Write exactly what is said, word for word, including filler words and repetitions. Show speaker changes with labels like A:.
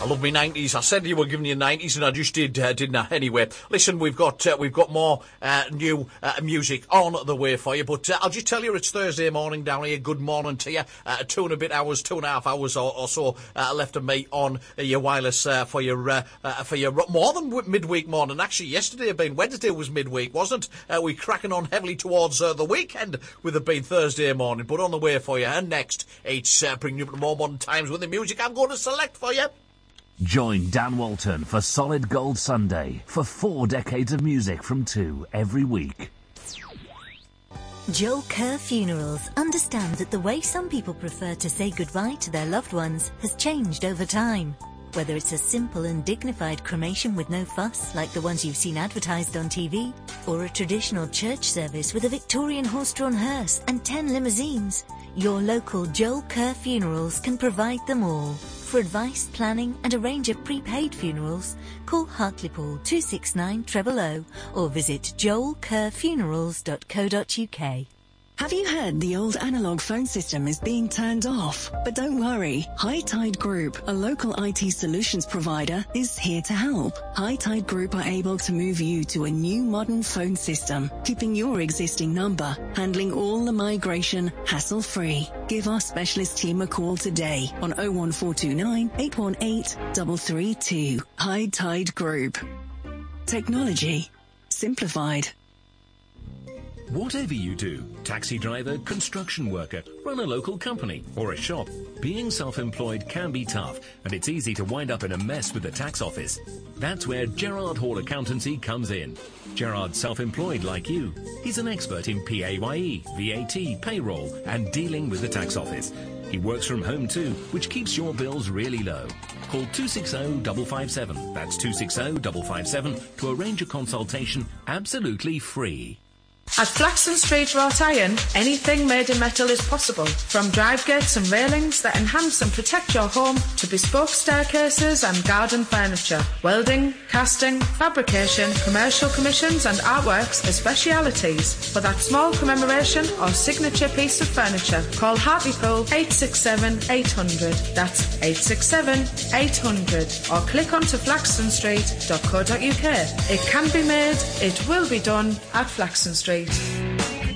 A: I love me nineties. I said you were giving you nineties, and I just did, uh, didn't I? Anyway, listen, we've got uh, we've got more uh, new uh, music on the way for you, but uh, I'll just tell you it's Thursday morning down here. Good morning to you. Uh, two and a bit hours, two and a half hours or, or so uh, left of me on uh, your wireless uh, for your uh, uh, for your more than w- midweek morning. Actually, yesterday being Wednesday was midweek, wasn't? Uh, we cracking on heavily towards uh, the weekend with it being Thursday morning, but on the way for you. And next, it's uh, bringing you up to more modern times with the music I'm going to select for you.
B: Join Dan Walton for Solid Gold Sunday for four decades of music from two every week.
C: Joel Kerr Funerals understand that the way some people prefer to say goodbye to their loved ones has changed over time. Whether it's a simple and dignified cremation with no fuss, like the ones you've seen advertised on T V, or a traditional church service with a Victorian horse-drawn hearse and ten limousines, your local Joel Kerr Funerals can provide them all. For advice, planning and a range of prepaid funerals, call Hartlepool two six nine zero zero zero or visit joel kerr funerals dot co dot uk.
D: Have you heard the old analogue phone system is being turned off? But don't worry, High Tide Group, a local I T solutions provider, is here to help. High Tide Group are able to move you to a new modern phone system, keeping your existing number, handling all the migration hassle-free. Give our specialist team a call today on oh one four two nine, eight one eight, three three two. High Tide Group. Technology simplified.
E: Whatever you do, taxi driver, construction worker, run a local company or a shop, being self-employed can be tough, and it's easy to wind up in a mess with the tax office. That's where Gerard Hall Accountancy comes in. Gerard's self-employed like you. He's an expert in P A Y E, V A T, payroll, and dealing with the tax office. He works from home too, which keeps your bills really low. Call two six zero, five five seven, that's two six zero, five five seven, to arrange a consultation absolutely free.
F: At Flaxton Street Wrought Iron, anything made in metal is possible. From drive gates and railings that enhance and protect your home to bespoke staircases and garden furniture. Welding, casting, fabrication, commercial commissions and artworks are specialities. For that small commemoration or signature piece of furniture, call Hartlepool eight six seven, eight hundred. That's eight six seven, eight hundred. Or click onto flaxton street dot co dot uk. It can be made, it will be done at Flaxton Street.